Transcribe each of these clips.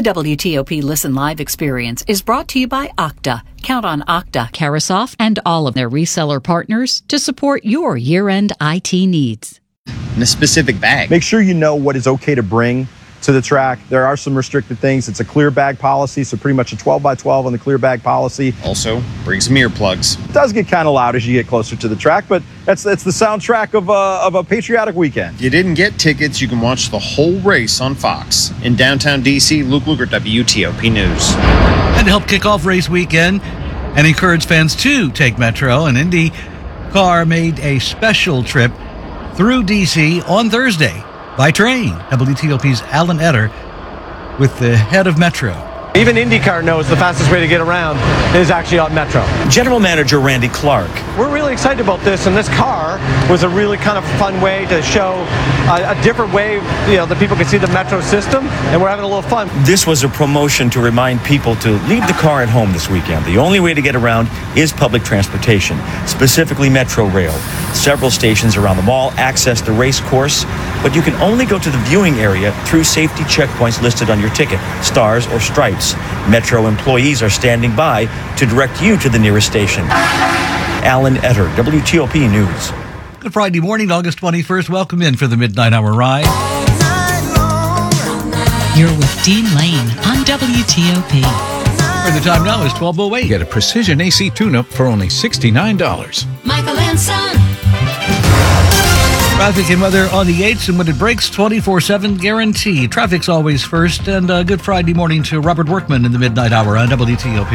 The WTOP Listen Live experience is brought to you by Okta. Count on Okta, Carasoft, and all of their reseller partners to support your year-end IT needs. In a specific bag. Make sure you know what is okay to bring to the track. There are some restricted things. It's a clear bag policy, so pretty much a 12 by 12 on the clear bag policy. Also, bring some earplugs. It does get kind of loud as you get closer to the track, but that's the soundtrack of a patriotic weekend. If you didn't get tickets, you can watch the whole race on Fox. In downtown D.C., Luke Luger, WTOP News. And to help kick off race weekend and encourage fans to take Metro, an IndyCar made a special trip through D.C. on Thursday by train. WTOP's Alan Etter with the head of Metro. Even IndyCar knows the fastest way to get around is actually on Metro. General Manager Randy Clark. We're really excited about this, and this car was a really kind of fun way to show a different way, that people can see the Metro system, and we're having a little fun. This was a promotion to remind people to leave the car at home this weekend. The only way to get around is public transportation, specifically Metro Rail. Several stations around the mall access the race course, but you can only go to the viewing area through safety checkpoints listed on your ticket, stars or stripes. Metro employees are standing by to direct you to the nearest station. Alan Etter, WTOP News. Good Friday morning, August 21st. Welcome in for the Midnight Hour ride. You're with Dean Lane on WTOP. Where the time now is 12:08. Get a precision AC tune-up for only $69. Michael and Son. Traffic and weather on the 8th, and when it breaks, 24/7 guarantee. Traffic's always first, and good Friday morning to Robert Workman in the Midnight Hour on WTOP.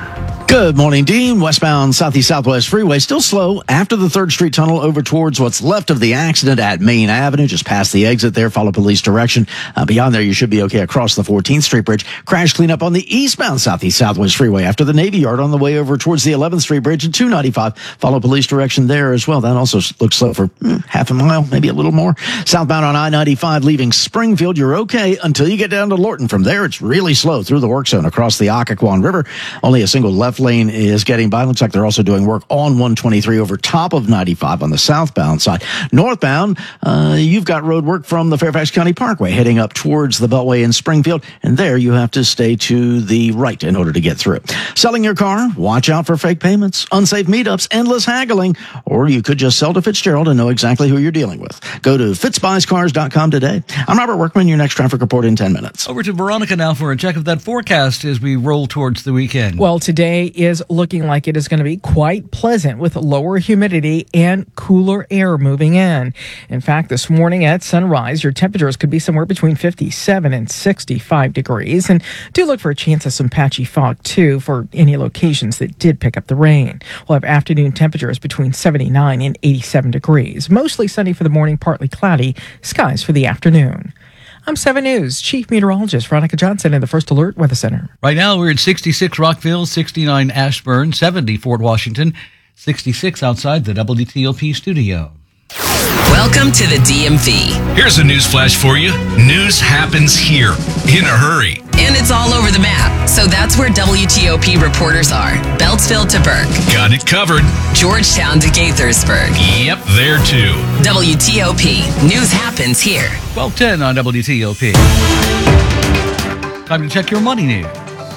Good morning, Dean. Westbound Southeast Southwest Freeway still slow after the 3rd Street Tunnel over towards what's left of the accident at Main Avenue. Just past the exit there, follow police direction. Beyond there, you should be okay across the 14th Street Bridge. Crash cleanup on the eastbound Southeast Southwest Freeway after the Navy Yard on the way over towards the 11th Street Bridge and 295. Follow police direction there as well. That also looks slow for half a mile, maybe a little more. Southbound on I-95 leaving Springfield, you're okay until you get down to Lorton. From there, it's really slow through the work zone across the Occoquan River. Only a single left lane is getting by. Looks like they're also doing work on 123 over top of 95 on the southbound side. Northbound, you've got road work from the Fairfax County Parkway heading up towards the Beltway in Springfield, and there you have to stay to the right in order to get through. Selling your car? Watch out for fake payments, unsafe meetups, endless haggling, or you could just sell to Fitzgerald and know exactly who you're dealing with. Go to fitzbuyscars.com today. I'm Robert Workman, your next traffic report in 10 minutes. Over to Veronica now for a check of that forecast as we roll towards the weekend. Well, today is looking like it is going to be quite pleasant with lower humidity and cooler air moving in. In fact, this morning at sunrise, your temperatures could be somewhere between 57 and 65 degrees. And do look for a chance of some patchy fog, too, for any locations that did pick up the rain. We'll have afternoon temperatures between 79 and 87 degrees. Mostly sunny for the morning, partly cloudy. Skies for the afternoon. I'm 7 News Chief Meteorologist Veronica Johnson in the First Alert Weather Center. Right now, we're at 66 Rockville, 69 Ashburn, 70 Fort Washington, 66 outside the WTOP studio. Welcome to the DMV. Here's a news flash for you. News happens here in a hurry. And it's all over the map. So that's where WTOP reporters are. Beltsville to Burke. Got it covered. Georgetown to Gaithersburg. Yep, there too. WTOP. News happens here. 12:10 on WTOP. Time to check your money news.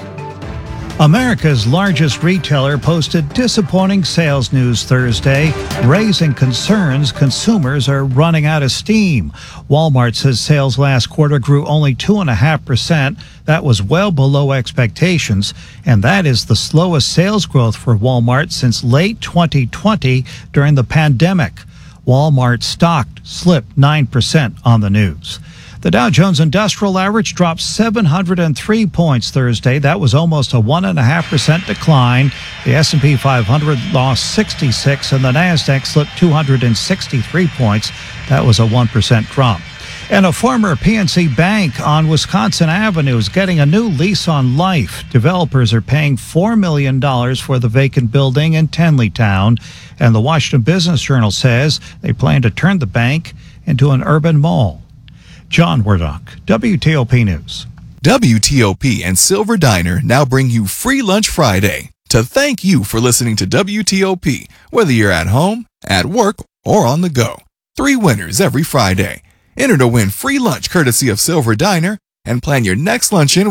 America's largest retailer posted disappointing sales news Thursday, raising concerns consumers are running out of steam. Walmart says sales last quarter grew only 2.5%. That was well below expectations, and that is the slowest sales growth for Walmart since late 2020 during the pandemic. Walmart stock slipped 9% on the news. The Dow Jones Industrial Average dropped 703 points Thursday. That was almost a 1.5% decline. The S&P 500 lost 66, and the Nasdaq slipped 263 points. That was a 1% drop. And a former PNC bank on Wisconsin Avenue is getting a new lease on life. Developers are paying $4 million for the vacant building in Tenleytown, and the Washington Business Journal says they plan to turn the bank into an urban mall. John Wardock, WTOP News. WTOP and Silver Diner now bring you Free Lunch Friday to thank you for listening to WTOP, whether you're at home, at work, or on the go. 3 winners every Friday. Enter to win free lunch courtesy of Silver Diner and plan your next luncheon